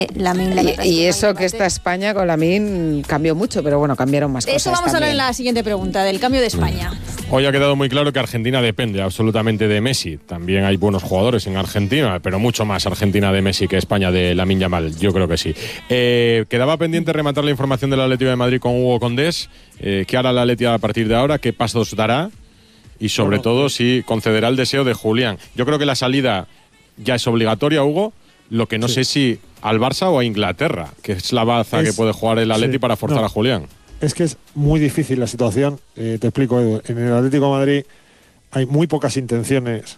Y eso que está España con Lamine cambió mucho, pero bueno, cambiaron más cosas. Eso vamos a hablar en la siguiente pregunta, del cambio de España. Hoy ha quedado muy claro que Argentina depende absolutamente de Messi. También hay buenos jugadores en Argentina, pero mucho más Argentina de Messi que España de Lamine Yamal. Yo creo que sí. Quedaba pendiente rematar la información del Atlético de Madrid con Hugo Condés. ¿Qué hará el Atlético a partir de ahora? ¿Qué pasos dará? Y sobre todo si concederá el deseo de Julián. Yo creo que la salida ya es obligatoria, Hugo. Lo que no sé si al Barça o a Inglaterra, que es la baza que puede jugar el Atleti para forzar a Julián. Es que es muy difícil la situación. Te explico, Edu. En el Atlético de Madrid hay muy pocas intenciones,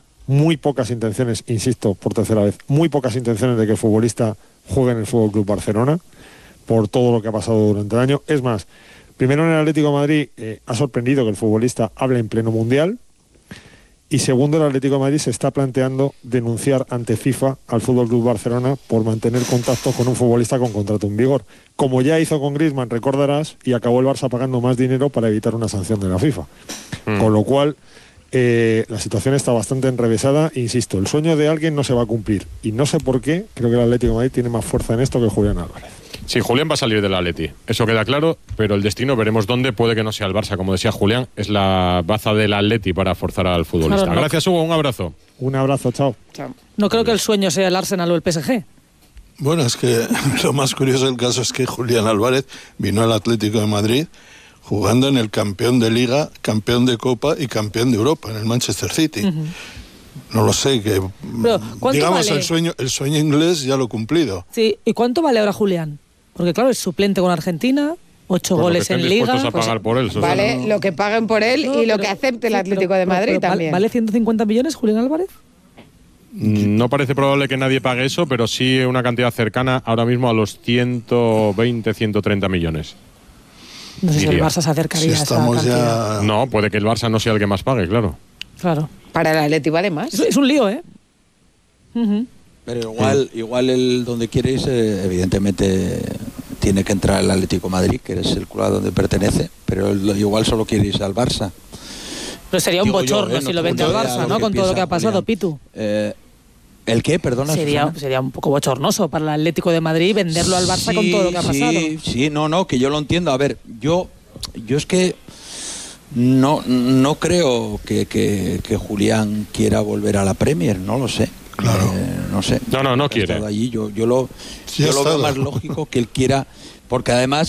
insisto, por tercera vez, muy pocas intenciones de que el futbolista juegue en el Fútbol Club Barcelona, por todo lo que ha pasado durante el año. Es más, primero en el Atlético de Madrid ha sorprendido que el futbolista hable en pleno Mundial. Y segundo, el Atlético de Madrid se está planteando denunciar ante FIFA al Fútbol Club Barcelona por mantener contacto con un futbolista con contrato en vigor. Como ya hizo con Griezmann, recordarás, y acabó el Barça pagando más dinero para evitar una sanción de la FIFA. Con lo cual, la situación está bastante enrevesada. Insisto, el sueño de alguien no se va a cumplir. Y no sé por qué, creo que el Atlético de Madrid tiene más fuerza en esto que Julián Álvarez. Sí, Julián va a salir del Atleti, eso queda claro, pero el destino veremos dónde, puede que no sea el Barça, como decía Julián, es la baza del Atleti para forzar al futbolista. Claro, no. Gracias, Hugo, un abrazo. Un abrazo, chao. No creo que el sueño sea el Arsenal o el PSG. Bueno, es que lo más curioso del caso es que Julián Álvarez vino al Atlético de Madrid jugando en el campeón de Liga, campeón de Copa y campeón de Europa, en el Manchester City. No lo sé, que digamos vale? el sueño inglés ya lo he cumplido. Sí, ¿y cuánto vale ahora Julián? Porque claro, es suplente con Argentina, 8 goles en Liga. A pagar por él, vale, lo que paguen por él y lo que acepte el Atlético de Madrid también. ¿Vale 150 millones Julián Álvarez? No parece probable que nadie pague eso, pero sí una cantidad cercana ahora mismo a los 120, 130 millones. No sé si el Barça se acercaría a esa cantidad. No, puede que el Barça no sea el que más pague, claro. Claro. Para el Atlético vale más. Es un lío, ¿eh? Pero igual el donde quiere irse, evidentemente tiene que entrar el Atlético de Madrid, que es el club a donde pertenece, pero igual solo quiere irse al Barça. Pero sería un bochorno si lo vende al Barça, ¿no? Con todo lo que ha pasado, Julián. Pitu. ¿El qué? Perdona. Sería un poco bochornoso para el Atlético de Madrid venderlo al Barça con todo lo que ha pasado. Sí, no, que yo lo entiendo. A ver, yo es que no creo que Julián quiera volver a la Premier, no lo sé. Claro. No sé. No quiere. Allí. Yo lo veo más lógico que él quiera, porque además,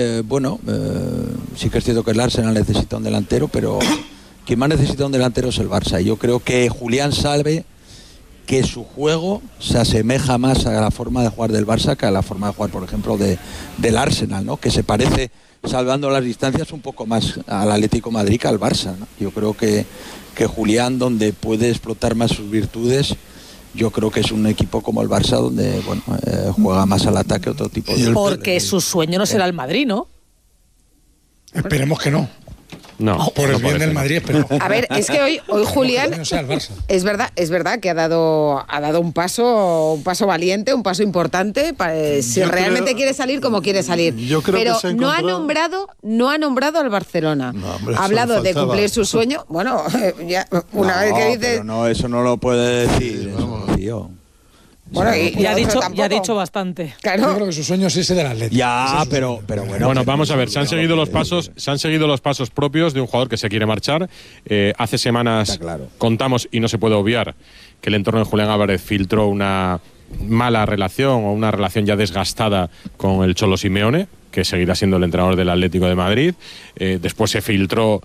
sí que es cierto que el Arsenal necesita un delantero, pero quien más necesita un delantero es el Barça. Y yo creo que Julián sabe que su juego se asemeja más a la forma de jugar del Barça que a la forma de jugar, por ejemplo, del Arsenal, ¿no? Que se parece, salvando las distancias, un poco más al Atlético de Madrid que al Barça, ¿no? Yo creo que Julián, donde puede explotar más sus virtudes, yo creo que es un equipo como el Barça, donde juega más al ataque, otro tipo de... Porque su sueño no será el Madrid, ¿no? Esperemos que no. No, por el bien del Madrid, pero a ver, es que hoy Julián no sea el Barça. es verdad que ha dado un paso valiente, un paso importante si realmente quiere salir como quiere salir. Pero no ha nombrado al Barcelona. Ha hablado de cumplir su sueño. Bueno, ya una vez que dices, pero no, eso no lo puede decir, tío. Bueno, ya ha dicho bastante. Claro. Yo creo que su sueño es ese del Atlético. Ya, pero bueno. Bueno, vamos a ver, se han seguido los pasos propios de un jugador que se quiere marchar. Hace semanas contamos, y no se puede obviar, que el entorno de Julián Álvarez filtró una mala relación o una relación ya desgastada con el Cholo Simeone, que seguirá siendo el entrenador del Atlético de Madrid. Después se filtró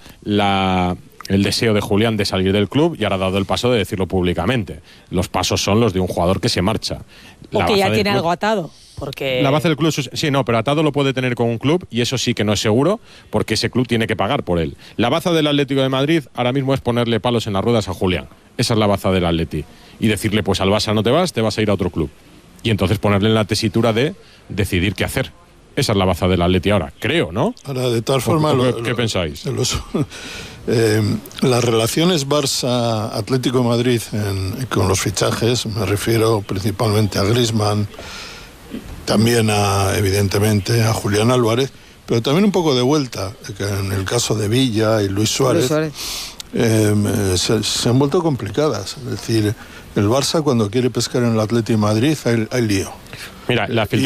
el deseo de Julián de salir del club y ahora ha dado el paso de decirlo públicamente. Los pasos son los de un jugador que se marcha. O que ya tiene algo atado. Porque... La base del club, sí, no, pero atado lo puede tener con un club y eso sí que no es seguro porque ese club tiene que pagar por él. La baza del Atlético de Madrid ahora mismo es ponerle palos en las ruedas a Julián. Esa es la baza del Atleti. Y decirle, pues al Barça no te vas a ir a otro club. Y entonces ponerle en la tesitura de decidir qué hacer. Esa es la baza del Atleti ahora, creo, ¿no? Ahora, de tal forma... ¿Qué pensáis? Las relaciones Barça-Atlético de Madrid con los fichajes, me refiero principalmente a Griezmann, también evidentemente a Julián Álvarez, pero también un poco de vuelta, que en el caso de Villa y Luis Suárez. Se han vuelto complicadas. Es decir, el Barça cuando quiere pescar en el Atlético de Madrid hay lío. Mira, la